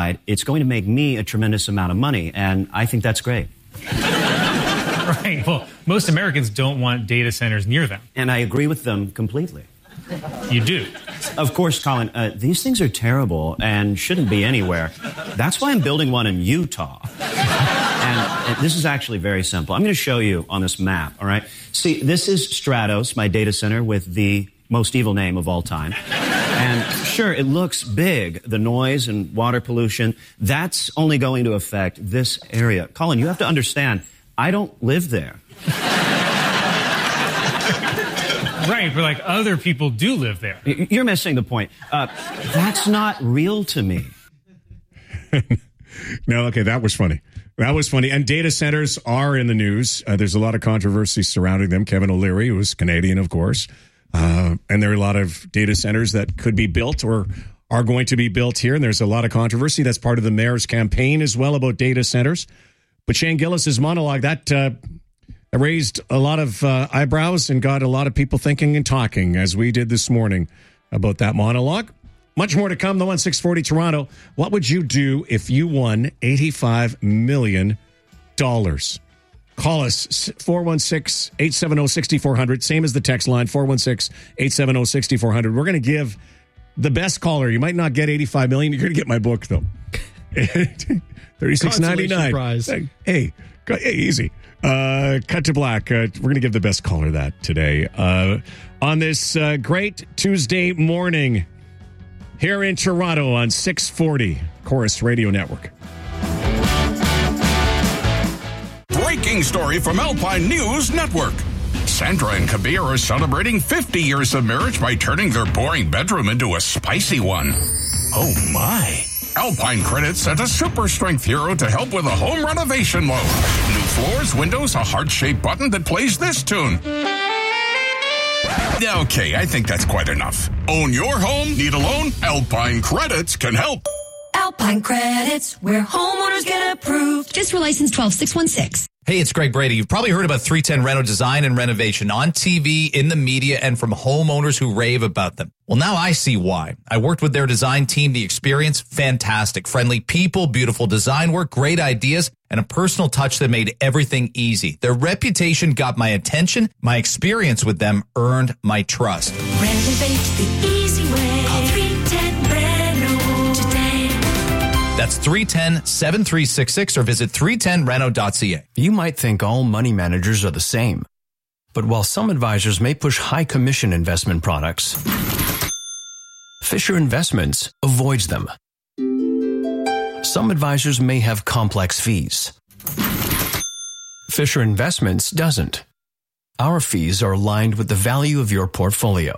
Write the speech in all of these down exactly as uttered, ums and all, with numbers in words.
it's going to make me a tremendous amount of money, and I think that's great. Right. Well, most Americans don't want data centers near them. And I agree with them completely. You do? Of course, Colin. Uh, these things are terrible and shouldn't be anywhere. That's why I'm building one in Utah. And, and this is actually very simple. I'm going to show you on this map, all right? See, this is Stratos, my data center with the most evil name of all time. And sure, it looks big, the noise and water pollution. That's only going to affect this area. Colin, you have to understand, I don't live there. Right, but like other people do live there. You're missing the point. Uh, that's not real to me. No, okay, that was funny. That was funny. And data centers are in the news. Uh, there's a lot of controversy surrounding them. Kevin O'Leary, who's Canadian, of course. Uh, and there are a lot of data centers that could be built or are going to be built here. And there's a lot of controversy. That's part of the mayor's campaign as well about data centers. But Shane Gillis's monologue, that uh, raised a lot of uh, eyebrows and got a lot of people thinking and talking, as we did this morning about that monologue. Much more to come, though, on six forty Toronto. What would you do if you won eighty-five million dollars? Call us, four one six, eight seven zero, six four zero zero, same as the text line, four one six, eight seven zero, six four zero zero. We're going to give the best caller. You might not get eighty-five million dollars. You're going to get my book, though. thirty-six ninety-nine. Prize. Hey, hey, easy. Uh, cut to black. Uh, we're going to give the best caller that today. Uh, on this uh, great Tuesday morning here in Toronto on six forty Chorus Radio Network. Breaking story from Alpine News Network. Sandra and Kabir are celebrating fifty years of marriage by turning their boring bedroom into a spicy one. Oh my. Alpine Credit sent a super strength hero to help with a home renovation loan. New floors, windows, a heart-shaped button that plays this tune. Okay, I think that's quite enough. Own your home? Need a loan? Alpine Credits can help. Alpine Credits, where homeowners get approved. Just for license twelve six one six. Hey, it's Greg Brady. You've probably heard about three ten Reno Design and Renovation on T V, in the media, and from homeowners who rave about them. Well, now I see why. I worked with their design team. The experience, fantastic. Friendly people, beautiful design work, great ideas, and a personal touch that made everything easy. Their reputation got my attention. My experience with them earned my trust. Renovate the easy way. Call three ten Reno today. That's three one zero, seven three six six or visit three ten reno dot c a. You might think all money managers are the same. But while some advisors may push high commission investment products, Fisher Investments avoids them. Some advisors may have complex fees. Fisher Investments doesn't. Our fees are aligned with the value of your portfolio.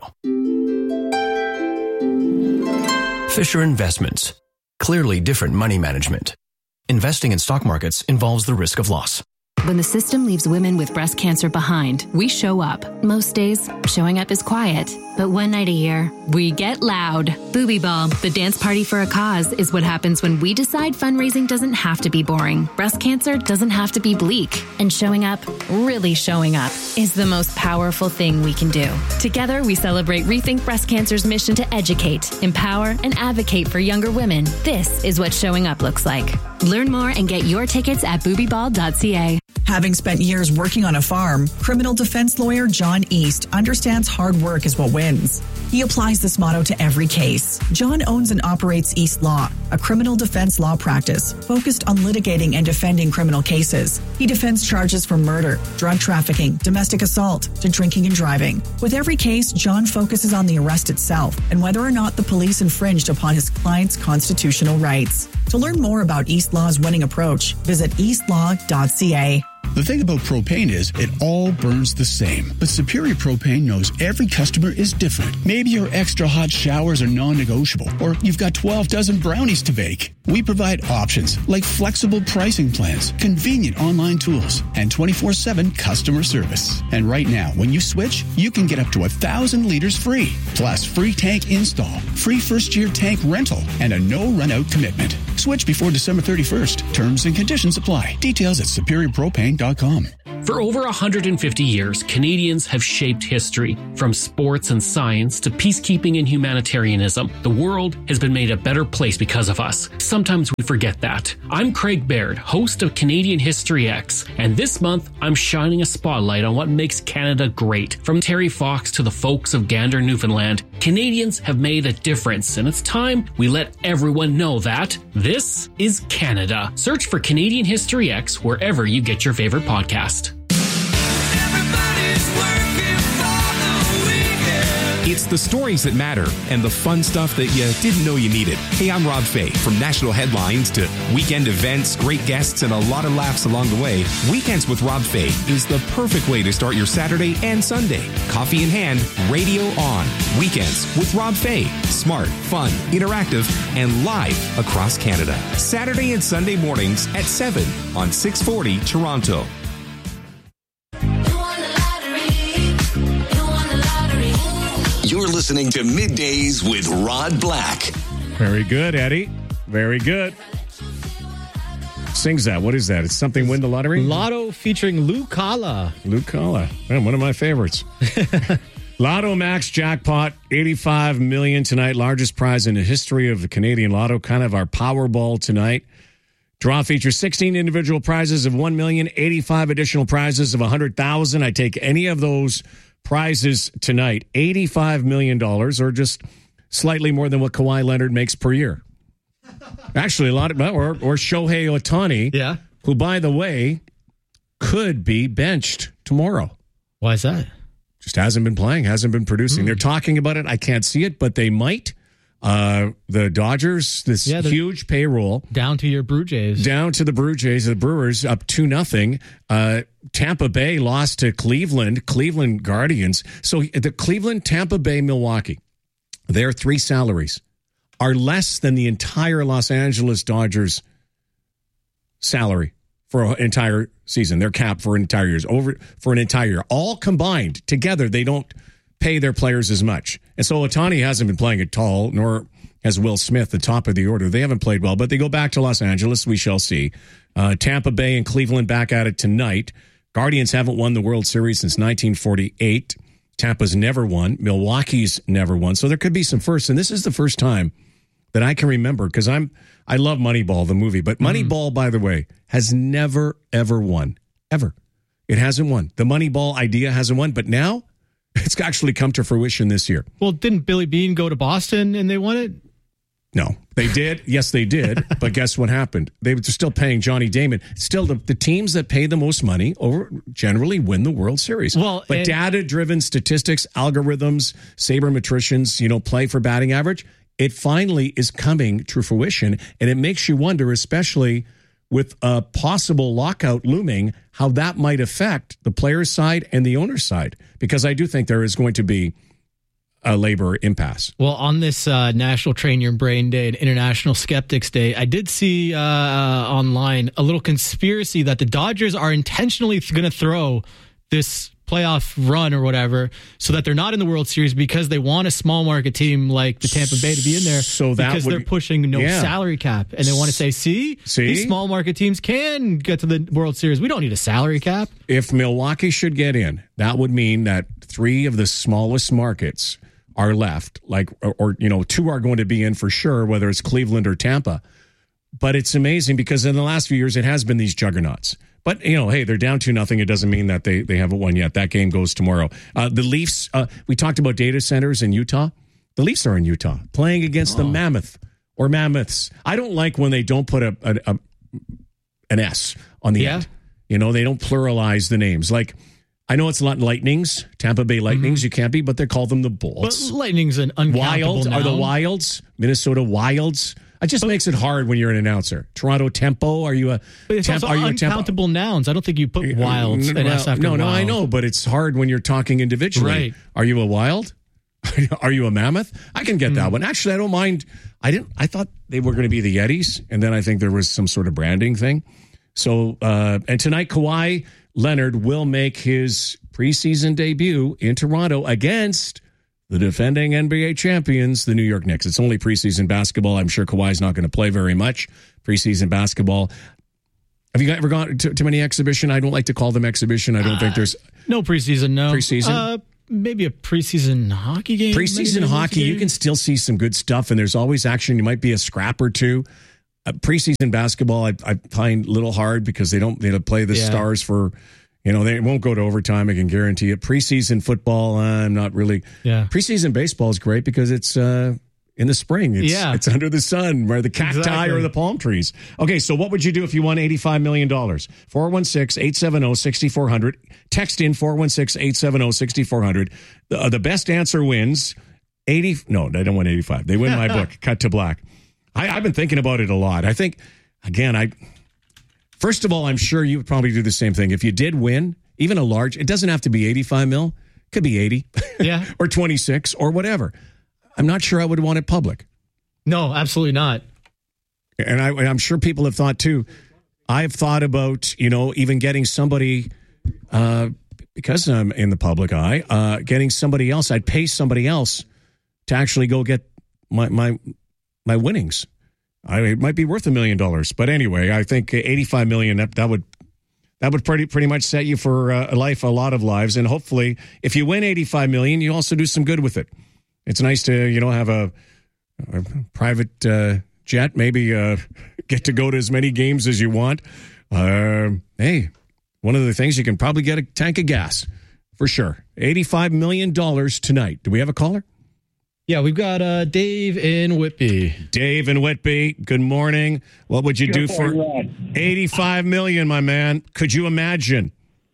Fisher Investments. Clearly different money management. Investing in stock markets involves the risk of loss. When the system leaves women with breast cancer behind, we show up. Most days, showing up is quiet. But one night a year, we get loud. Booby Ball, the dance party for a cause, is what happens when we decide fundraising doesn't have to be boring. Breast cancer doesn't have to be bleak. And showing up, really showing up, is the most powerful thing we can do. Together, we celebrate Rethink Breast Cancer's mission to educate, empower, and advocate for younger women. This is what showing up looks like. Learn more and get your tickets at booby ball dot c a. Having spent years working on a farm, criminal defense lawyer John East understands hard work is what wins. He applies this motto to every case. John owns and operates East Law, a criminal defense law practice focused on litigating and defending criminal cases. He defends charges from murder, drug trafficking, domestic assault, to drinking and driving. With every case, John focuses on the arrest itself and whether or not the police infringed upon his client's constitutional rights. To learn more about East Law's winning approach, visit east law dot c a. The thing about propane is it all burns the same. But Superior Propane knows every customer is different. Maybe your extra hot showers are non-negotiable, or you've got twelve dozen brownies to bake. We provide options like flexible pricing plans, convenient online tools, and twenty-four seven customer service. And right now, when you switch, you can get up to one thousand liters free. Plus, free tank install, free first-year tank rental, and a no-run-out commitment. Switch before December thirty-first. Terms and conditions apply. Details at superior propane dot com. For over one hundred fifty years, Canadians have shaped history. From sports and science to peacekeeping and humanitarianism, the world has been made a better place because of us. Sometimes we forget that. I'm Craig Baird, host of Canadian History X, and this month I'm shining a spotlight on what makes Canada great. From Terry Fox to the folks of Gander, Newfoundland, Canadians have made a difference, and it's time we let everyone know that this is Canada. Search for Canadian History X wherever you get your favorite podcast. It's the stories that matter and the fun stuff that you didn't know you needed. Hey, I'm Rob Fay. From national headlines to weekend events, great guests, and a lot of laughs along the way, Weekends with Rob Fay is the perfect way to start your Saturday and Sunday. Coffee in hand, radio on. Weekends with Rob Fay. Smart, fun, interactive, and live across Canada. Saturday and Sunday mornings at seven on six forty Toronto. You're listening to Middays with Rod Black. Very good, Eddie. Very good. Sings that. What is that? It's something win the lottery? Lotto featuring Lou Kala. Lou Kala. Man, one of my favorites. Lotto Max jackpot, eighty-five million dollars tonight. Largest prize in the history of the Canadian Lotto. Kind of our Powerball tonight. Draw features sixteen individual prizes of one million dollars, eighty-five additional prizes of one hundred thousand dollars. I take any of those prizes tonight, eighty-five million dollars, or just slightly more than what Kawhi Leonard makes per year. Actually, a lot of, or, or Shohei Ohtani, yeah, who, by the way, could be benched tomorrow. Why is that? Just hasn't been playing, hasn't been producing. Mm. They're talking about it. I can't see it, but they might. Uh, the Dodgers, this yeah, huge payroll. Down to your Blue Jays. Down to the Blue Jays, the Brewers, up two nothing. Uh, Tampa Bay lost to Cleveland, Cleveland Guardians. So the Cleveland, Tampa Bay, Milwaukee, their three salaries are less than the entire Los Angeles Dodgers salary for an entire season. Their cap for an entire year, over for an entire year. All combined together, they don't pay their players as much. And so Ohtani hasn't been playing at all, nor has Will Smith, the top of the order. They haven't played well, but they go back to Los Angeles. We shall see. Uh, Tampa Bay and Cleveland back at it tonight. Guardians haven't won the World Series since nineteen forty-eight. Tampa's never won. Milwaukee's never won. So there could be some firsts. And this is the first time that I can remember, because I'm I love Moneyball, the movie. But Moneyball, mm. by the way, has never, ever won. Ever. It hasn't won. The Moneyball idea hasn't won. But now it's actually come to fruition this year. Well, didn't Billy Beane go to Boston and they won it? No, they did. Yes, they did. But guess what happened? They were still paying Johnny Damon. Still, the, the teams that pay the most money over generally win the World Series. Well, but and- data-driven statistics, algorithms, sabermetricians, you know, play for batting average. It finally is coming to fruition, and it makes you wonder, especially with a possible lockout looming, how that might affect the player's side and the owner's side. Because I do think there is going to be a labor impasse. Well, on this uh, National Train Your Brain Day and International Skeptics Day, I did see uh, uh, online a little conspiracy that the Dodgers are intentionally th- going to throw this playoff run or whatever so that they're not in the World Series because they want a small market team like the Tampa Bay to be in there so that because would, they're pushing no yeah. salary cap. And they want to say, see, see, these small market teams can get to the World Series. We don't need a salary cap. If Milwaukee should get in, that would mean that three of the smallest markets are left, like, or, or, you know, two are going to be in for sure, whether it's Cleveland or Tampa. But it's amazing because in the last few years, it has been these juggernauts. But, you know, hey, they're down to nothing. It doesn't mean that they, they haven't won yet. That game goes tomorrow. Uh, the Leafs, uh, we talked about data centers in Utah. The Leafs are in Utah playing against oh. the Mammoth or Mammoths. I don't like when they don't put a, a, a an S on the yeah. end. You know, they don't pluralize the names. Like, I know it's not Lightnings, Tampa Bay Lightnings. Mm-hmm. You can't be, but they're called them the Bolts. But Lightning's an uncountable Wild noun. Are the Wilds, Minnesota Wilds. It just but, makes it hard when you're an announcer. Toronto Tempo, are you a But it's temp, also are you uncountable a nouns. I don't think you put Wilds uh, and well, S after No, wild. no, I know, but it's hard when you're talking individually. Right. Are you a Wild? Are you a Mammoth? I can get mm. that one. Actually, I don't mind. I didn't. I thought they were going to be the Yetis, and then I think there was some sort of branding thing. So, uh, and tonight, Kawhi Leonard will make his preseason debut in Toronto against the defending N B A champions, the New York Knicks. It's only preseason basketball. I'm sure Kawhi's not going to play very much preseason basketball. Have you ever gone to, to many exhibition? I don't like to call them exhibition. I don't uh, think there's no preseason. No preseason. Uh, maybe a preseason hockey game. Preseason hockey, you can still see some good stuff, and there's always action. You might be a scrap or two. Uh, preseason basketball, I, I find a little hard because they don't they don't play the yeah. stars for. You know, they won't go to overtime. I can guarantee it. Preseason football, I'm not really. Yeah. Preseason baseball is great because it's. Uh, In the spring, it's, yeah. it's under the sun, where the cacti exactly. or the palm trees. Okay, so what would you do if you won eighty-five million dollars? four one six, eight seven zero, six four zero zero. Text in four one six, eight seven zero, six four zero zero. The, uh, the best answer wins. eighty. No, they don't win eighty-five. They win my book, Cut to Black. I, I've been thinking about it a lot. I think, again, I first of all, I'm sure you would probably do the same thing. If you did win, even a large, it doesn't have to be eighty-five mil. It could be eighty yeah. or twenty-six or whatever. I'm not sure I would want it public. No, absolutely not. And, I, and I'm sure people have thought too. I've thought about, you know, even getting somebody, uh, because I'm in the public eye, uh, getting somebody else. I'd pay somebody else to actually go get my my my winnings. I, it might be worth a million dollars, but anyway, I think eighty-five million. That, that would that would pretty pretty much set you for uh, a life, a lot of lives, and hopefully, if you win eighty-five million, you also do some good with it. It's nice to, you know, have a, a private uh, jet, maybe uh, get to go to as many games as you want. Uh, hey, one of the things, you can probably get a tank of gas, for sure. eighty-five million dollars tonight. Do we have a caller? Yeah, we've got uh, Dave in Whitby. Dave in Whitby, good morning. What would you do for eighty-five million dollars, my man? Could you imagine?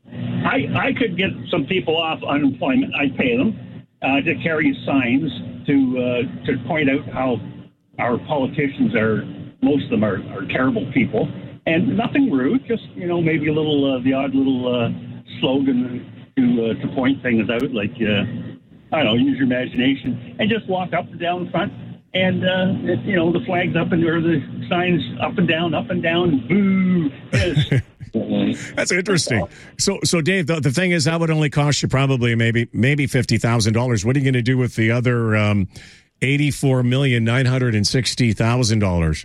I, I could get some people off unemployment. I'd pay them. Uh, to carry signs to uh, to point out how our politicians are, most of them are, are terrible people, and nothing rude, just, you know, maybe a little, uh, the odd little uh, slogan to uh, to point things out, like, uh, I don't know, use your imagination, and just walk up and down front, and, uh, it, you know, the flag's up and, or the signs up and down, up and down, boo, yes. That's interesting. So, so Dave, the, the thing is, that would only cost you probably maybe maybe fifty thousand dollars. What are you going to do with the other um, eighty-four million nine hundred and sixty thousand dollars?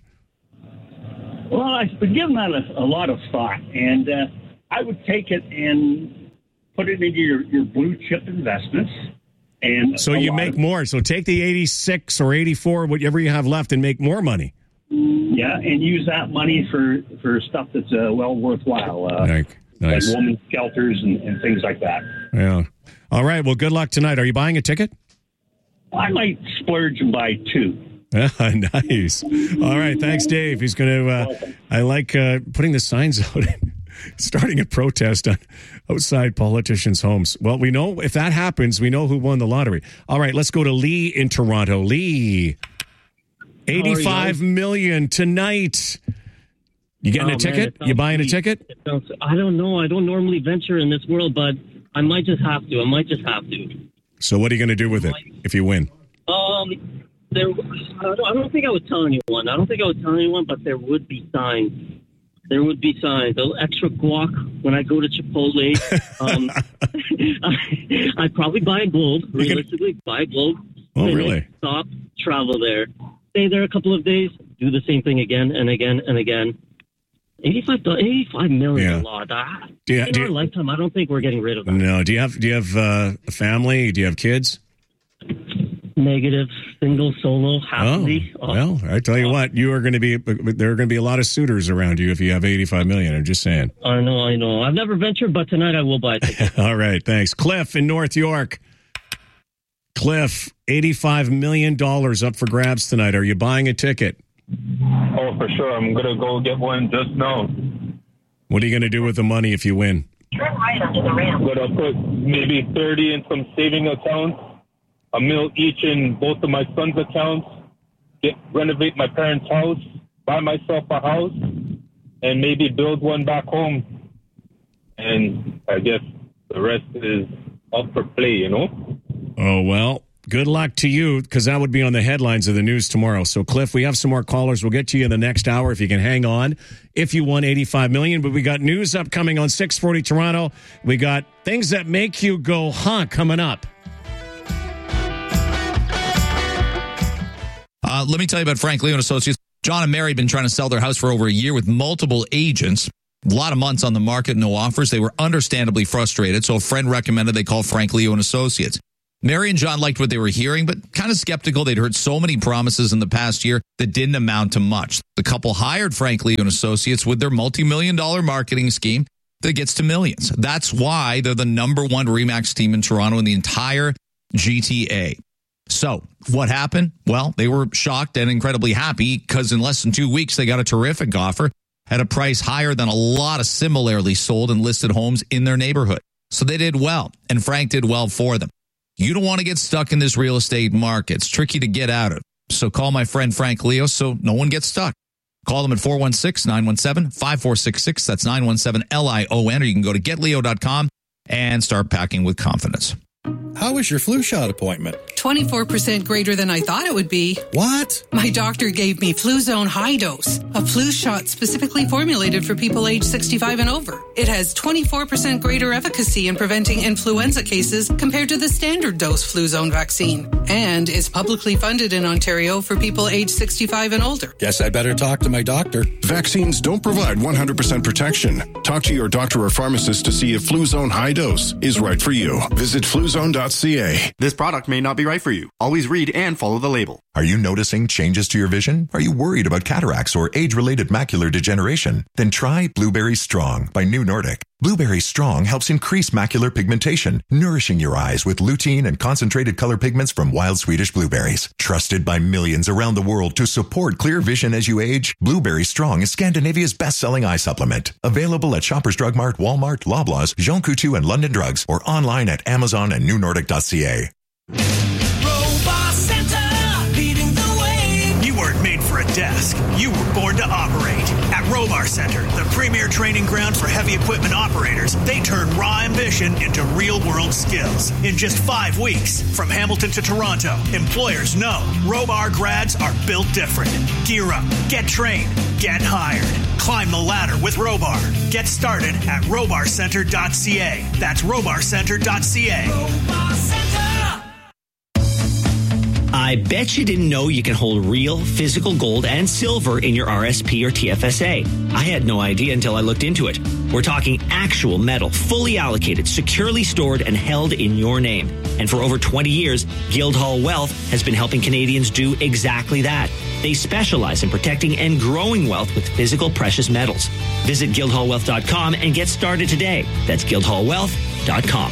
Well, I've been giving that a, a lot of thought, and uh, I would take it and put it into your, your blue chip investments. And so you make of, more. So take the eighty-six or eighty-four, whatever you have left, and make more money. Yeah, and use that money for, for stuff that's uh, well worthwhile. Uh, nice. nice. Like women's shelters and, and things like that. Yeah. All right. Well, good luck tonight. Are you buying a ticket? I might splurge and buy two. Nice. All right. Thanks, Dave. He's going to, uh, I like uh, putting the signs out, starting a protest on outside politicians' homes. Well, we know if that happens, we know who won the lottery. All right. Let's go to Lee in Toronto. Lee. eighty-five million tonight. You getting oh, a ticket? Man, you buying sweet. a ticket? Sounds, I don't know. I don't normally venture in this world, but I might just have to. I might just have to. So what are you going to do with it if you win? Um, there. I don't, I don't think I would tell anyone. I don't think I would tell anyone, but there would be signs. There would be signs. A little extra guac when I go to Chipotle. um, I, I'd probably buy a globe. Realistically, can... buy a globe. Oh, really? Stop, travel there. Stay there a couple of days, do the same thing again and again and again. eighty-five, eighty-five million yeah. a lot. Ah, do you, in do our you, lifetime, I don't think we're getting rid of that. No. Do you have Do you have uh, a family? Do you have kids? Negative, single, solo, happily. Oh, well, I tell you what, you are going to be. There are going to be a lot of suitors around you if you have eighty-five million. I'm just saying. I know, I know. I've never ventured, but tonight I will buy a ticket. All right, thanks, Cliff in North York. Cliff, eighty-five million dollars up for grabs tonight. Are you buying a ticket? Oh, for sure. I'm going to go get one just now. What are you going to do with the money if you win? Turn right onto the ramp. I'm going to put maybe thirty in some saving accounts, a mil each in both of my son's accounts, get renovate my parents' house, buy myself a house, and maybe build one back home. And I guess the rest is up for play, you know? Oh, well, good luck to you, because that would be on the headlines of the news tomorrow. So, Cliff, we have some more callers. We'll get to you in the next hour if you can hang on, if you won eighty-five million dollars. But we got news upcoming on six forty Toronto. We got things that make you go, huh, coming up. Uh, let me tell you about Frank Leo and Associates. John and Mary have been trying to sell their house for over a year with multiple agents. A lot of months on the market, no offers. They were understandably frustrated, so a friend recommended they call Frank Leo and Associates. Mary and John liked what they were hearing, but kind of skeptical. They'd heard so many promises in the past year that didn't amount to much. The couple hired Frank Leo and Associates with their multi-million dollar marketing scheme that gets to millions. That's why they're the number one RE/MAX team in Toronto in the entire G T A. So what happened? Well, they were shocked and incredibly happy because in less than two weeks, they got a terrific offer at a price higher than a lot of similarly sold and listed homes in their neighborhood. So they did well, and Frank did well for them. You don't want to get stuck in this real estate market. It's tricky to get out of. So call my friend Frank Leo so no one gets stuck. Call them at four one six, nine one seven, five four six six. That's nine one seven L I O N, or you can go to get leo dot com and start packing with confidence. How was your flu shot appointment? twenty-four percent greater than I thought it would be. What? My doctor gave me Fluzone High Dose, a flu shot specifically formulated for people age sixty-five and over. It has twenty-four percent greater efficacy in preventing influenza cases compared to the standard dose Fluzone vaccine, and is publicly funded in Ontario for people age sixty-five and older. Guess I better talk to my doctor. Vaccines don't provide one hundred percent protection. Talk to your doctor or pharmacist to see if Fluzone High Dose is right for you. Visit fluzone dot c a. This product may not be right for you. Always read and follow the label. Are you noticing changes to your vision? Are you worried about cataracts or age-related macular degeneration? Then try Blueberry Strong by New Nordic. Blueberry Strong helps increase macular pigmentation, nourishing your eyes with lutein and concentrated color pigments from wild Swedish blueberries. Trusted by millions around the world to support clear vision as you age, Blueberry Strong is Scandinavia's best-selling eye supplement. Available at Shoppers Drug Mart, Walmart, Loblaws, Jean Coutu, and London Drugs, or online at Amazon and new nordic dot c a. Robot Center, leading the way. You weren't made for a desk. You were born to operate. At Robar Center, the premier training ground for heavy equipment operators, they turn raw ambition into real-world skills. In just five weeks, from Hamilton to Toronto, employers know Robar grads are built different. Gear up, get trained, get hired. Climb the ladder with Robar. Get started at robar center dot c a. That's robar center dot c a. Robar Center. I bet you didn't know you can hold real physical gold and silver in your R S P or T F S A. I had no idea until I looked into it. We're talking actual metal, fully allocated, securely stored, and held in your name. And for over twenty years, Guildhall Wealth has been helping Canadians do exactly that. They specialize in protecting and growing wealth with physical precious metals. Visit guildhall wealth dot com and get started today. That's guildhall wealth dot com.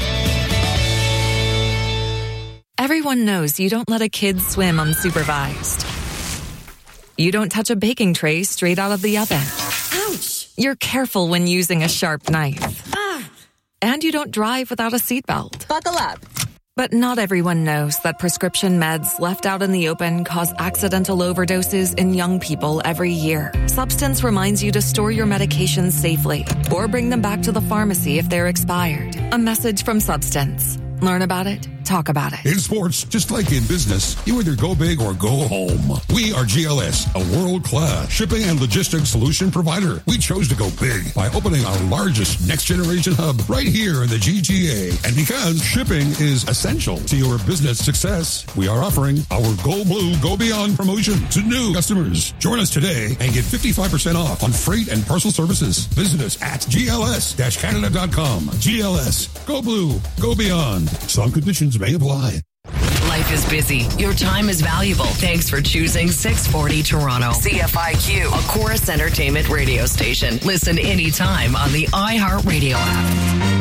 Everyone knows you don't let a kid swim unsupervised. You don't touch a baking tray straight out of the oven. Ouch! You're careful when using a sharp knife. Ah! And you don't drive without a seatbelt. Buckle up. But not everyone knows that prescription meds left out in the open cause accidental overdoses in young people every year. Substance reminds you to store your medications safely or bring them back to the pharmacy if they're expired. A message from Substance. Learn about it. Talk about it. In sports, just like in business, you either go big or go home. We are G L S, a world-class shipping and logistics solution provider. We chose to go big by opening our largest next-generation hub right here in the G T A. And because shipping is essential to your business success, we are offering our Go Blue, Go Beyond promotion to new customers. Join us today and get fifty-five percent off on freight and parcel services. Visit us at G L S Canada dot com. G L S, Go Blue, Go Beyond. Some conditions may apply. Life is busy. Your time is valuable. Thanks for choosing six forty Toronto. C F I Q, a Chorus Entertainment radio station. Listen anytime on the iHeartRadio app.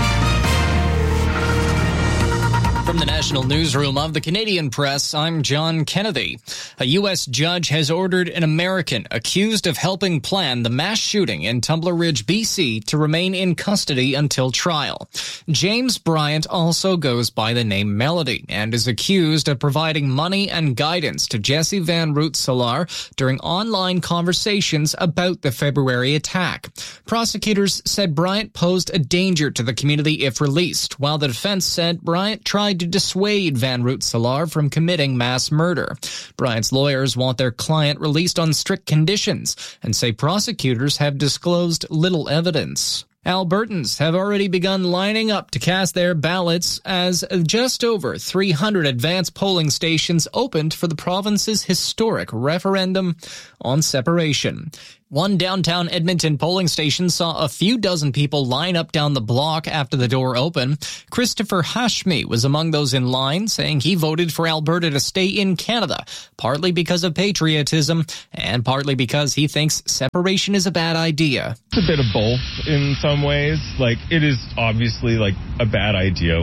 From the National Newsroom of the Canadian Press, I'm John Kennedy. A U S judge has ordered an American accused of helping plan the mass shooting in Tumbler Ridge, B C, to remain in custody until trial. James Bryant also goes by the name Melody and is accused of providing money and guidance to Jesse Van Root-Salar during online conversations about the February attack. Prosecutors said Bryant posed a danger to the community if released, while the defense said Bryant tried to dissuade Van Root-Salar from committing mass murder. Bryant's lawyers want their client released on strict conditions and say prosecutors have disclosed little evidence. Albertans have already begun lining up to cast their ballots as just over three hundred advanced polling stations opened for the province's historic referendum on separation. One downtown Edmonton polling station saw a few dozen people line up down the block after the door opened. Christopher Hashmi was among those in line, saying he voted for Alberta to stay in Canada, partly because of patriotism and partly because he thinks separation is a bad idea. It's a bit of both in some ways. Like, it is obviously like a bad idea.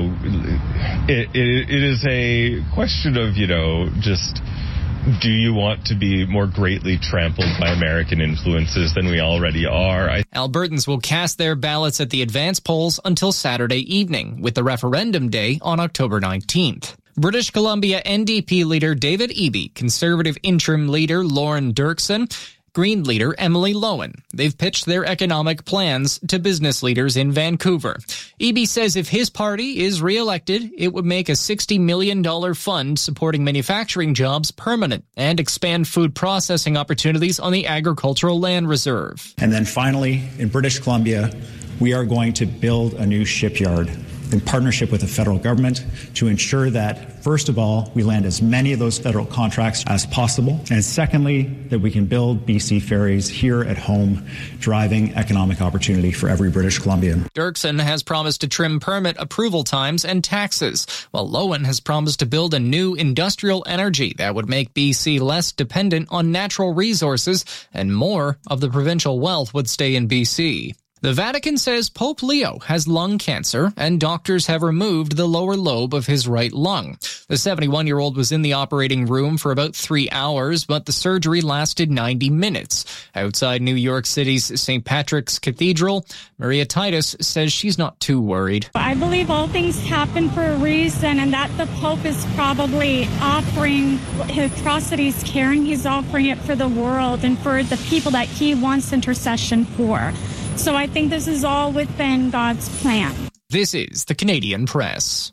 It, it, it is a question of, you know, just... do you want to be more greatly trampled by American influences than we already are? I- Albertans will cast their ballots at the advance polls until Saturday evening, with the referendum day on October nineteenth. British Columbia N D P leader David Eby, Conservative interim leader Lauren Dirksen, Green leader Emily Lowen. They've pitched their economic plans to business leaders in Vancouver. Eby says if his party is re-elected, it would make a sixty million dollars fund supporting manufacturing jobs permanent and expand food processing opportunities on the agricultural land reserve. And then finally, in British Columbia, we are going to build a new shipyard in partnership with the federal government to ensure that, first of all, we land as many of those federal contracts as possible, and secondly, that we can build B C ferries here at home, driving economic opportunity for every British Columbian. Dirksen has promised to trim permit approval times and taxes, while Lowen has promised to build a new industrial energy that would make B C less dependent on natural resources, and more of the provincial wealth would stay in B C. The Vatican says Pope Leo has lung cancer, and doctors have removed the lower lobe of his right lung. The seventy-one-year-old was in the operating room for about three hours, but the surgery lasted ninety minutes. Outside New York City's Saint Patrick's Cathedral, Maria Titus says she's not too worried. I believe all things happen for a reason, and that the Pope is probably offering his atrocities care, and he's offering it for the world and for the people that he wants intercession for. So I think this is all within God's plan. This is the Canadian Press.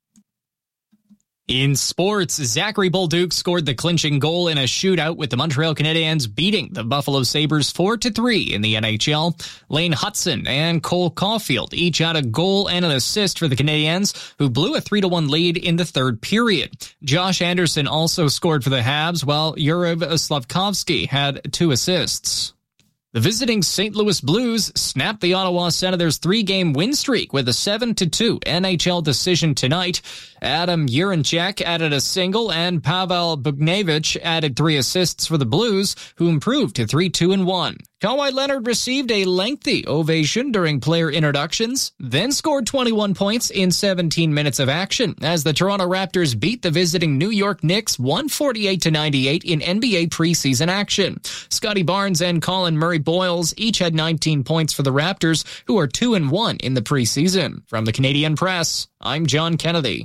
In sports, Zachary Bolduc scored the clinching goal in a shootout with the Montreal Canadiens beating the Buffalo Sabres four to three in the N H L. Lane Hudson and Cole Caulfield each had a goal and an assist for the Canadiens, who blew a three to one lead in the third period. Josh Anderson also scored for the Habs, while Yuriv Slavkovsky had two assists. The visiting Saint Louis Blues snapped the Ottawa Senators' three-game win streak with a seven to two N H L decision tonight. Adam Urinchek added a single, and Pavel Bugnevich added three assists for the Blues, who improved to three two and one. Kawhi Leonard received a lengthy ovation during player introductions, then scored twenty-one points in seventeen minutes of action as the Toronto Raptors beat the visiting New York Knicks one forty-eight to ninety-eight in N B A preseason action. Scotty Barnes and Colin Murray-Boyles each had nineteen points for the Raptors, who are two and one in the preseason. From the Canadian Press, I'm John Kennedy.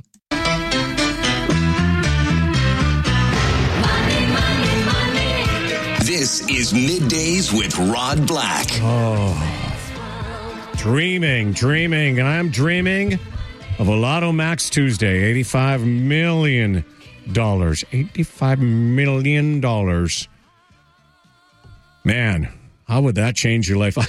This is Middays with Rod Black. Oh, dreaming, dreaming. And I'm dreaming of a Lotto Max Tuesday, eighty-five million dollars. eighty-five million dollars. Man, how would that change your life?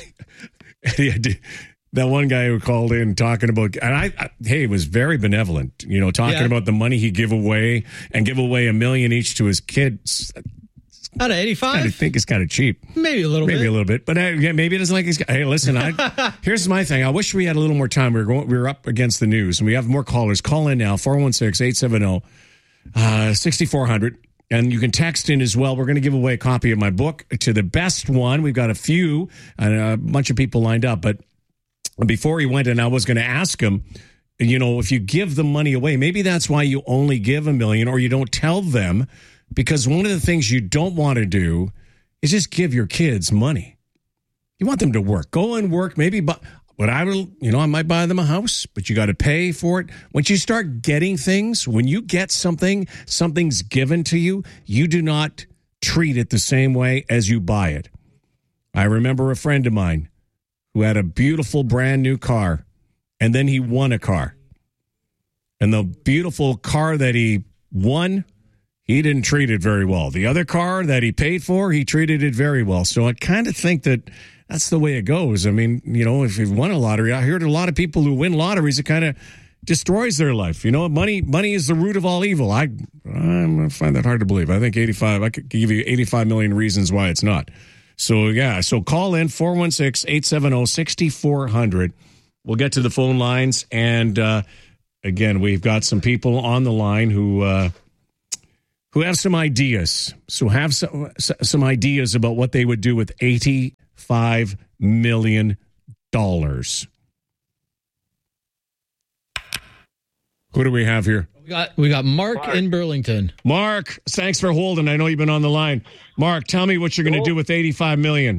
That one guy who called in talking about, and I, I hey, it was very benevolent, you know, talking yeah. about the money he give away and give away a million each to his kids. Out of eighty-five? I think it's kind of cheap. Maybe a little maybe bit. Maybe a little bit. But uh, yeah, maybe it doesn't like his. Hey, listen, I, here's my thing. I wish we had a little more time. We were going, we were up against the news, and we have more callers. Call in now, four one six, eight seven zero, six four zero zero. And you can text in as well. We're going to give away a copy of my book to the best one. We've got a few, and a bunch of people lined up. But before he went in, I was going to ask him, you know, if you give the money away, maybe that's why you only give a million, or you don't tell them. Because one of the things you don't want to do is just give your kids money. You want them to work. Go and work. Maybe, but what I will, you know, I might buy them a house, but you got to pay for it. Once you start getting things, when you get something, something's given to you, you do not treat it the same way as you buy it. I remember a friend of mine who had a beautiful brand new car, and then he won a car. And the beautiful car that he won, he didn't treat it very well. The other car that he paid for, he treated it very well. So I kind of think that that's the way it goes. I mean, you know, if you've won a lottery, I heard a lot of people who win lotteries, it kind of destroys their life. You know, money money is the root of all evil. I I find that hard to believe. I think eighty-five, I could give you eighty-five million reasons why it's not. So, yeah, so call in four one six, eight seven zero, six four zero zero. We'll get to the phone lines. And, uh, again, we've got some people on the line who uh, who have some ideas. So have some, some ideas about what they would do with eighty-five million dollars. Who do we have here? We got we got Mark, Mark in Burlington. Mark, thanks for holding. I know you've been on the line. Mark, tell me what you're going to do with eighty-five million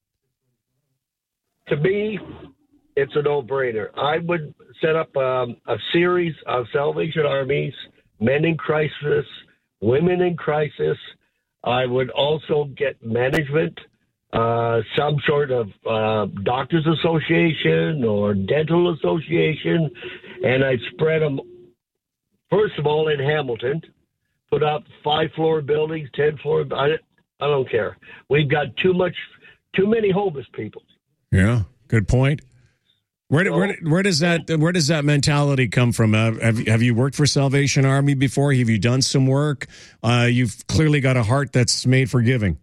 To dollars. me, it's a no-brainer. I would set up um, a series of Salvation Armies, men in crisis, women in crisis. I would also get management, uh, some sort of uh, doctors association or dental association, and I'd spread them, first of all, in Hamilton, put up five-floor buildings, ten-floor. I, I don't care. We've got too much, too many homeless people. Yeah, good point. Where, do, where, where does that where does that mentality come from? Uh, have have you worked for Salvation Army before? Have you done some work? Uh, you've clearly got a heart that's made for giving.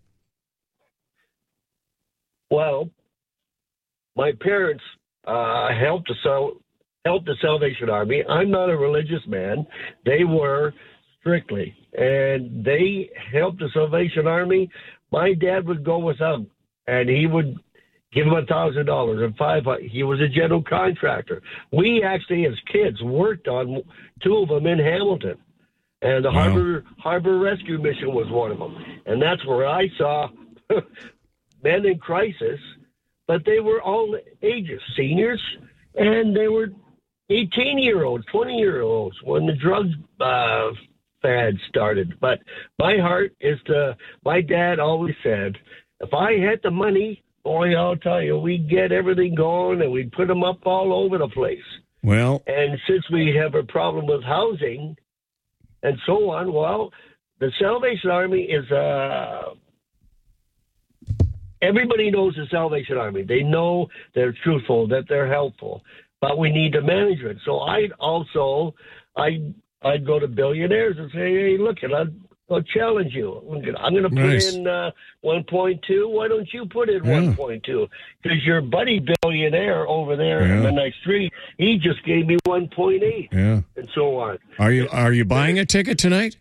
Well, my parents uh, helped the helped the Salvation Army. I'm not a religious man. They were strictly, and they helped the Salvation Army. My dad would go with them, and he would give him a thousand dollars and five. He was a general contractor. We actually, as kids, worked on two of them in Hamilton, and the wow. Harbor Harbor Rescue Mission was one of them. And that's where I saw men in crisis, but they were all ages, seniors, and they were eighteen-year-olds, twenty-year-olds when the drug uh, fad started. But my heart is to. My dad always said, if I had the money, boy, I'll tell you, we'd get everything going and we'd put them up all over the place. Well, and since we have a problem with housing and so on, well, the Salvation Army is, uh, everybody knows the Salvation Army. They know they're truthful, that they're helpful, but we need the management. So I'd also, I'd, I'd go to billionaires and say, hey, look, I'd, I'll challenge you. I'm going to put nice. in uh, one point two. Why don't you put in yeah. one point two? Because your buddy billionaire over there yeah. on the next street, he just gave me one point eight, yeah. and so on. Are you are you buying a ticket tonight?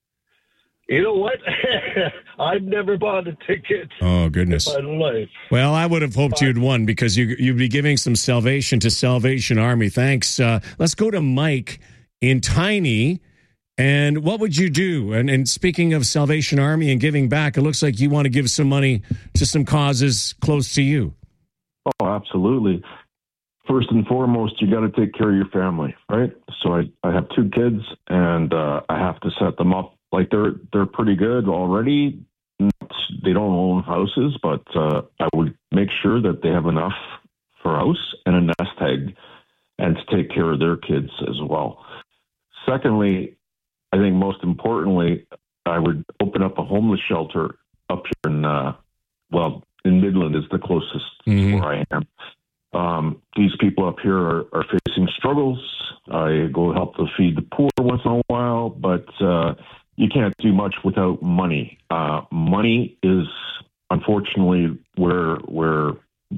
You know what? I've never bought a ticket. Oh, goodness. In my life. Well, I would have hoped but, you'd won because you, you'd be giving some salvation to Salvation Army. Thanks. Uh, let's go to Mike in Tiny. And what would you do? And, and speaking of Salvation Army and giving back, it looks like you want to give some money to some causes close to you. Oh, absolutely. First and foremost, you got to take care of your family, right? So I, I have two kids, and uh, I have to set them up. Like they're they're pretty good already. They don't own houses, but uh, I would make sure that they have enough for a house and a nest egg, and to take care of their kids as well. Secondly, I think most importantly, I would open up a homeless shelter up here in, uh, well, in Midland is the closest mm-hmm. where I am. Um, these people up here are, are facing struggles. I go help to feed the poor once in a while, but uh, you can't do much without money. Uh, money is unfortunately where where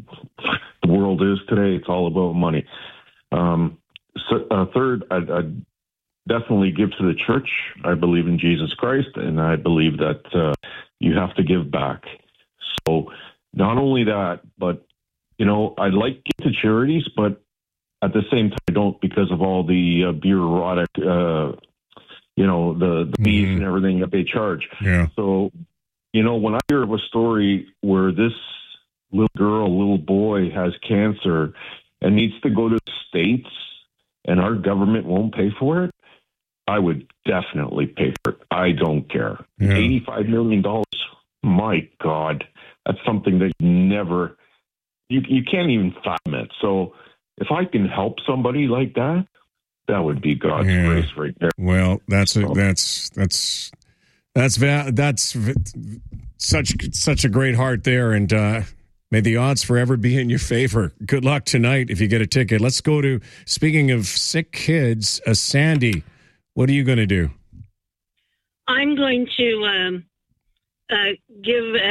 the world is today. It's all about money. Um, so, uh, third, I'd, I'd definitely give to the church. I believe in Jesus Christ, and I believe that uh, you have to give back. So not only that, but, you know, I like to give to charities, but at the same time, I don't because of all the uh, bureaucratic, uh, you know, the, the fees mm-hmm. and everything that they charge. Yeah. So, you know, when I hear of a story where this little girl, little boy has cancer and needs to go to the States and our government won't pay for it, I would definitely pay for it. I don't care. Yeah. eighty-five million dollars, my God, that's something that you never, you, you can't even fathom it. So if I can help somebody like that, that would be God's yeah. grace right there. Well, that's a, that's, that's, that's, that's such, such a great heart there. And, uh, may the odds forever be in your favor. Good luck tonight if you get a ticket. Let's go to, speaking of sick kids, uh, Sandy. What are you going to do? I'm going to um, uh, give um,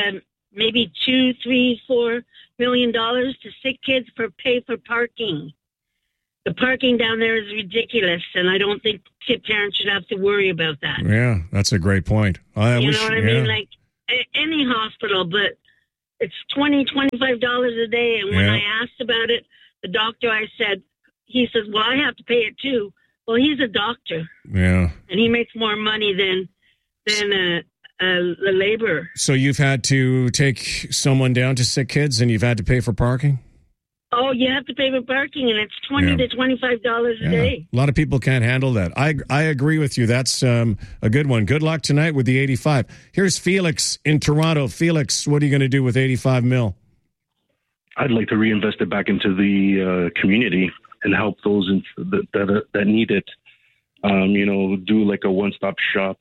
maybe two, three, four million dollars to sick kids for pay for parking. The parking down there is ridiculous, and I don't think kid parents should have to worry about that. Yeah, that's a great point. I you wish, know what I yeah. mean? Like a- any hospital, but it's twenty dollars, twenty-five dollars a day. And when Yeah. I asked about it, the doctor, I said, he says, well, I have to pay it too. Well, he's a doctor, Yeah. and he makes more money than than a, a, a laborer. So you've had to take someone down to sick kids, and you've had to pay for parking? Oh, you have to pay for parking, and it's twenty Yeah. to twenty-five dollars a day. A lot of people can't handle that. I I agree with you. That's um, a good one. Good luck tonight with the eighty-five. Here's Felix in Toronto. Felix, what are you going to do with eighty-five mil? I'd like to reinvest it back into the uh, community and help those in, that, that that need it. Um, you know, do like a one-stop shop,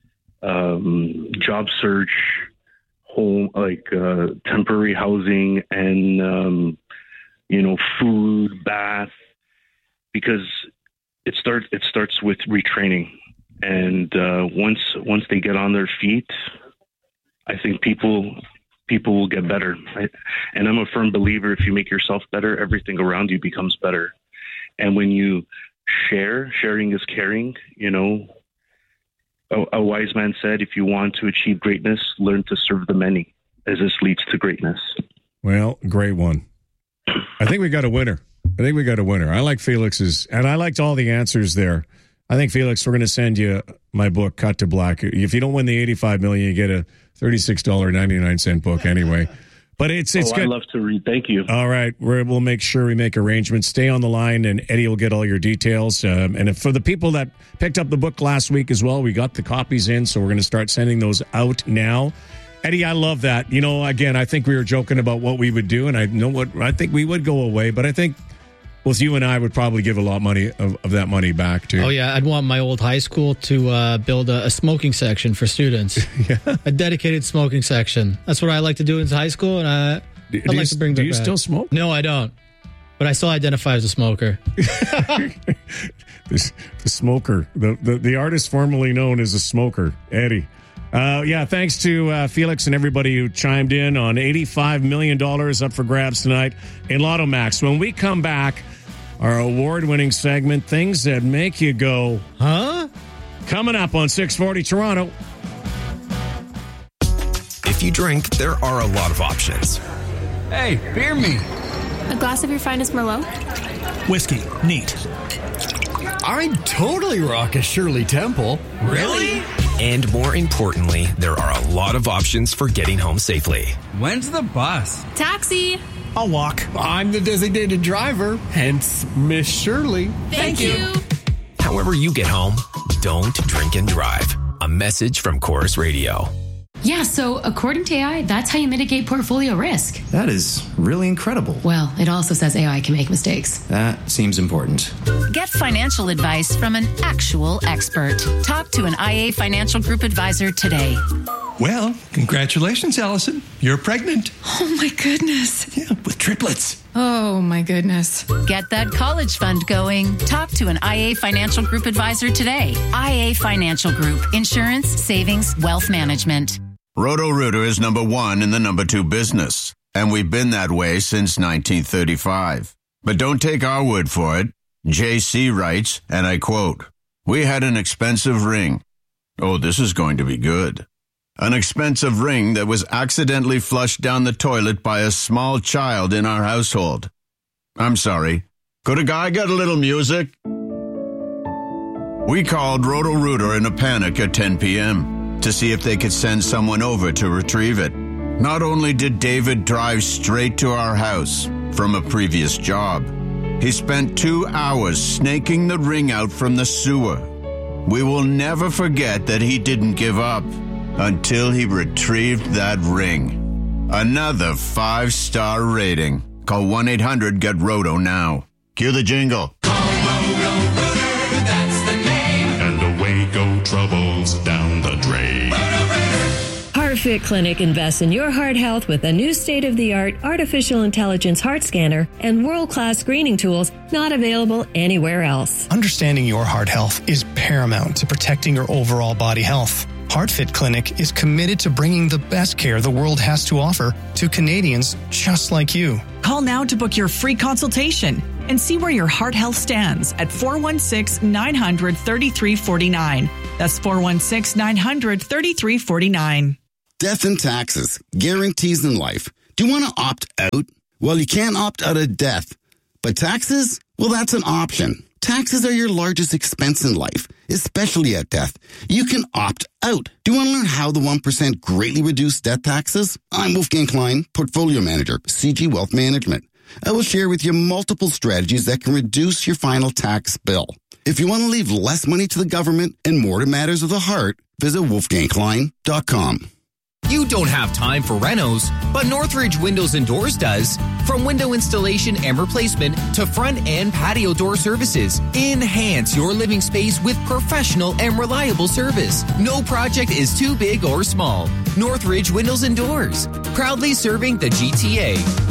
um, job search, home, like uh, temporary housing, and um, you know, food, bath, because it starts it starts with retraining, and uh, once once they get on their feet, I think people. people will get better. I, and I'm a firm believer, if you make yourself better, everything around you becomes better. And when you share, sharing is caring, you know, a, a wise man said, if you want to achieve greatness, learn to serve the many, as this leads to greatness. Well, great one. I think we got a winner. I think we got a winner. I like Felix's, and I liked all the answers there. I think, Felix, we're going to send you my book, Cut to Black. If you don't win the eighty-five million dollars, you get a thirty-six dollars and ninety-nine cents book anyway. But it's it's oh, good. I love to read. Thank you. All right. We're, we'll make sure we make arrangements. Stay on the line, and Eddie will get all your details. Um, and if, for the people that picked up the book last week as well, we got the copies in, so we're going to start sending those out now. Eddie, I love that. You know, again, I think we were joking about what we would do, and I know what I think we would go away, but I think with you and I would probably give a lot of money of, of that money back too. Oh yeah, I'd want my old high school to uh, build a, a smoking section for students. Yeah. A dedicated smoking section. That's what I like to do in high school, and I, Do, I'd do like you, to bring. do that you back. still smoke? No, I don't. But I still identify as a smoker. This, the smoker, the, the the artist formerly known as a smoker, Eddie. Uh, yeah, thanks to uh, Felix and everybody who chimed in on eighty-five million dollars up for grabs tonight in Lotto Max. When we come back, our award-winning segment, Things That Make You Go, huh? Coming up on six forty Toronto. If you drink, there are a lot of options. Hey, beer me. A glass of your finest Merlot? Whiskey. Neat. I'd totally rock a Shirley Temple. Really? And more importantly, there are a lot of options for getting home safely. When's the bus? Taxi. I'll walk. I'm the designated driver, hence Miss Shirley. Thank, Thank you. you. However you get home, don't drink and drive. A message from Chorus Radio. Yeah, so according to A I, that's how you mitigate portfolio risk. That is really incredible. Well, it also says A I can make mistakes. That seems important. Get financial advice from an actual expert. Talk to an I A Financial Group advisor today. Well, congratulations, Allison. You're pregnant. Oh, my goodness. Yeah, with triplets. Oh, my goodness. Get that college fund going. Talk to an I A Financial Group advisor today. I A Financial Group. Insurance, savings, wealth management. Roto-Rooter is number one in the number two business, and we've been that way since nineteen thirty-five. But don't take our word for it. J C writes, and I quote, "We had an expensive ring. Oh, this is going to be good. An expensive ring that was accidentally flushed down the toilet by a small child in our household. I'm sorry. Could a guy get a little music?" We called Roto-Rooter in a panic at ten p.m. to see if they could send someone over to retrieve it. Not only did David drive straight to our house from a previous job, he spent two hours snaking the ring out from the sewer. We will never forget that he didn't give up until he retrieved that ring. Another five-star rating. Call one eight hundred get roto now. Cue the jingle. Roto-Rooter, that's the name. And away go troubles down the drain. HeartFit Clinic invests in your heart health with a new state-of-the-art artificial intelligence heart scanner and world-class screening tools not available anywhere else. Understanding your heart health is paramount to protecting your overall body health. HeartFit Clinic is committed to bringing the best care the world has to offer to Canadians just like you. Call now to book your free consultation and see where your heart health stands at four one six, nine hundred, thirty-three forty-nine. That's four one six, nine hundred, thirty-three forty-nine. Death and taxes, guarantees in life. Do you want to opt out? Well, you can't opt out of death. But taxes? Well, that's an option. Taxes are your largest expense in life, especially at death. You can opt out. Do you want to learn how the one percent greatly reduced death taxes? I'm Wolfgang Klein, Portfolio Manager, C G Wealth Management. I will share with you multiple strategies that can reduce your final tax bill. If you want to leave less money to the government and more to matters of the heart, visit wolfgang klein dot com. You don't have time for renos, but Northridge Windows and Doors does. From window installation and replacement to front and patio door services, enhance your living space with professional and reliable service. No project is too big or small. Northridge Windows and Doors, proudly serving the G T A.